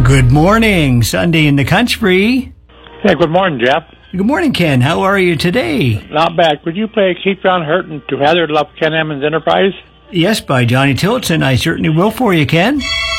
Good morning, Sunday in the country. Hey, good morning, Jeff. Good morning, Ken. How are you today? Not bad. Could you play Keep On Hurtin' to Heather Love Ken Emmons Enterprise? Yes, by Johnny Tillotson. I certainly will for you, Ken.